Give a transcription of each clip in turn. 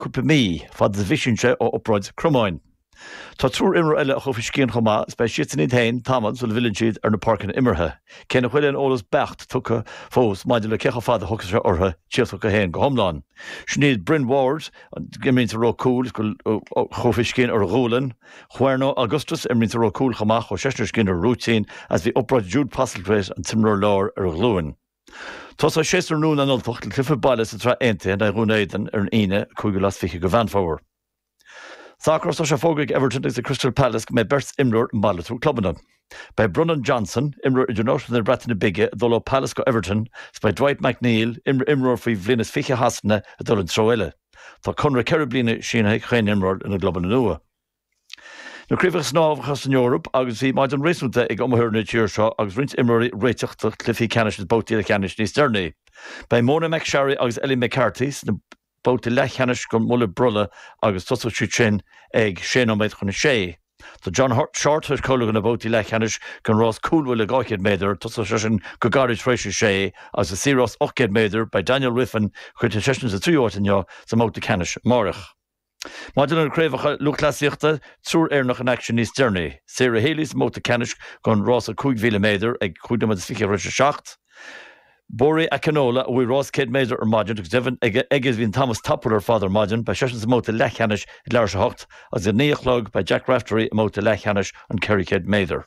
cúpla mí fad is bhísinse ó opráid Cromáin. Tá trúr imre eile a chofis cían chomá is bei sian tain tamad sul bhilin siad ar na parcan imirthe. Céna chuile an ólas becht tucha fós maidir le cecha fada thugus sé ortha tíocha héin go homláin. Sníad Bryn Ward imrínta ró cúil go chofis cían ar ghúlan, Chuerno Augustus imrínta ró cúil chamach ó 16 cín ar rútín as bhí opráid Jude Pasteltréis an timreoir lár ar ghlúin. Tás a séar nún an oltocht le clifa baile sa tra aontaithe na rúnéidan ar an ine chuig go las fiche go bhainfóir. Sacros a fógaigh Everton is a Crystal Palace go mé bert imreoir an baile trú clubbanna. Bei Brennan Johnson, imreoir idirnáisiúil na Breataine Bige a dul ó Palace go Everton, is bei Dwight McNeil, imreoir faoi bhlianas fiche hasanna a dul an tróile. Tá Conra Kerr bliana sína chéin imreoir ina globban nua. Na críomhach snámhachas in Europa agus bhí maid an réisúnta ag amthir na tíir seo agus rint imreoirí réiteachta clufií canis na bótaí le canis níos dearnaí. Bei Mona McSherry agus Ellie McCarthy na bóta le canis go mulla brula agus tosú sin ag 6 chun sé. Tá John Short ar cólagan na bótaí le canis gan rás cúlhfuil le 8 méadar tosú sin go garid freisin sé agus a sírás 8 méadar bei Daniel Riffin chuirte 6 3 áitinne sa móta canis marach. Maidir an créimhacha luchlasíochta trúr éarnach an action níos dearnaí. Sarah Haley's móta canis gan rás a 5 méadar ag 5 Bori Akinola bhui rás 1 méadar ar maidin agus devan agus bhín Thomas Tupper ar fáidir maidin bei 6 móta le canis i leir 8 agus a níochlog bei Jack Raftery móta le canis an 4 méadar.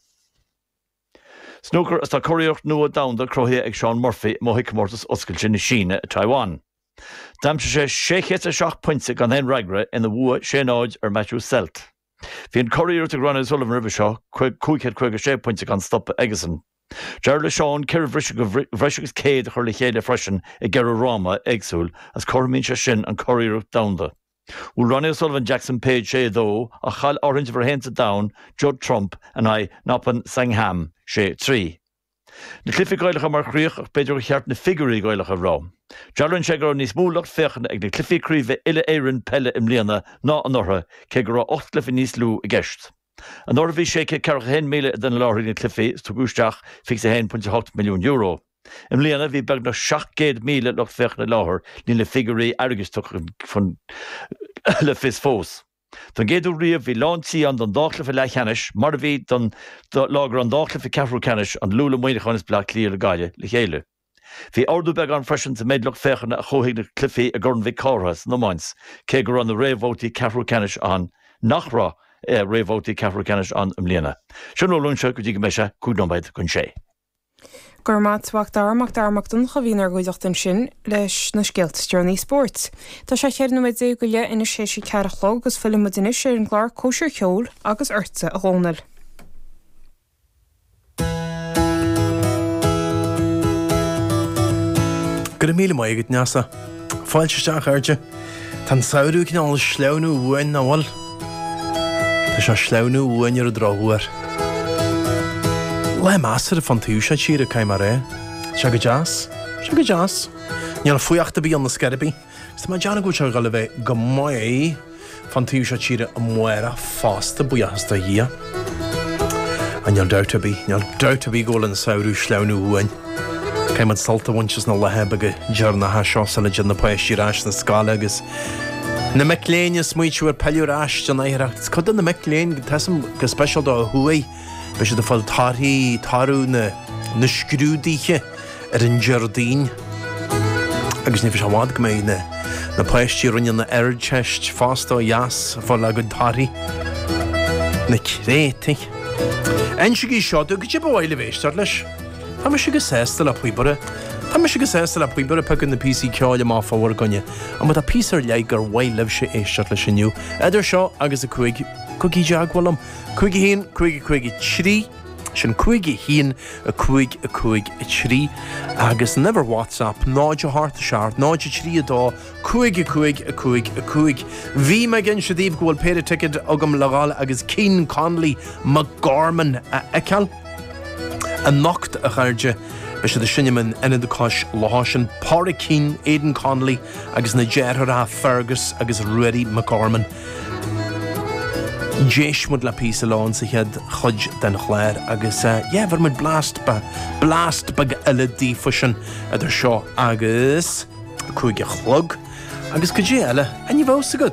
Snooker is tá choíocht nua damda crothe ag Sean Murphy mo hicmórtas oscailte na Síne a Taiwan. Damse sé 6 pointe gan hen ragre ina bhua sénáid ar Matthew Selt. Bhí an choíocht ag Ronald Sullivan River seo 5 pointe gan stoppa Egerson. Jarla Sean ceir bhreisigus céad chuir le chéad freisin i gceir Rama agsúil as chormín se sin an choíocht damda. Will Ronald Sullivan Jackson Page sé dó a chal orange for Henta Down, Judd Trump and I Napan Sangham sé 3. Na clifi gailecha mar chríoch ach beidir cheart na figurí gailecha rá. Jarlan sé gur níos múlacht fechan ag na clifi críomh ile éireann pelle im líana ná an ortha cé gur 8 clifi níos lú i gceist. An ortha bhí sé cé 1 míle den láthraí na clifi stúgúisteach fix 1.8 milliún euro. Im líana bhí beag na 700 míle lucht fechan na láthair ní le figurí agus fan le fis fós. Don géadú riamh bhí lántíí an don dáchla le cheanis, mar bhí don lágar an dáchla ceafrú ceanis an lúla muoinechanis bla clí le gaiile le chéile. Bhí ordú beag an freisin sa méid lucht fechan a choigh na clifi a gurn bhí cáras nó mains, cé gur an na réomhótaí ceafrú ceanis an nachrá réomhótaí ceafrú ceanis an im líana. Sin ó lúnse go dtí go meise cúdómbaid chun sé. Gurmat wachtarach darmachtan chavínar goideachtan sin leis na scilt Journey Sports. Tá sé chéir nuid é go le ina sé cearachlog agus filmodine sé an gláir cóisiir cheol agus urte a ghónal. Gur míle mai agad neasa. Fáil seach airde. Tá saoú cinál sleanú uain na bhil. Tá sé sleanú uain ar a dráhuair. Le másar a fantúise tír a caiim ré. Se go jazz? Se go jazz? Níl fuoachta bí an na scarabí. Sta má deanna go se gal bheith go mai fantúise tír a muera fásta buíachasta hí. A níl douta bí ggóla na saoú sleanú uain. Caiim an salta bhaintes na lethe go dearnathe seo sa le dean na poistí ráis na scála agus na mecléine smuitiú ar peiliú ráis an éireacht. Cad na mecléin team go special dá a thuaí be sé de fáil tarthaí tarú na scrúdíe ar an Jardín. Agus ní fi se bhád go mé na poistí runne na airteist fásta jas fáil le go tarthaí. Na créti. Ein si í seo go tí bhile bhéistar leis. Tá me si go sésta le puibare. Tá me si go sésta le puibare pe na PC ceáile má fáhar gonne. Am a písar le gur bhhaileh sé éisteart leis sinniu. Idir seo agus a chuig Cookie Jagualam, Cookie Heen, Cookie Tree, sin Cookie Heen, a Cookie Tree, agus never WhatsApp, náid a heart a shard, náid a Tree a dá, Cookie. Bhí me gin se díomh gohfuil péad ticket agam legáil agus Cian Conley McGorman a eiceal. A nocht a chairde, be se de sinneman ina de cos lásin Pára Cian, Aidan Conley, agus na Gerard Fergus agus Rudy McGorman. Jéis mud le písa lán sa head chud den chléir agus bhar mud blast bag eile dí fusin idir seo agus chuige chlog agus go dé eile a ní bhsa go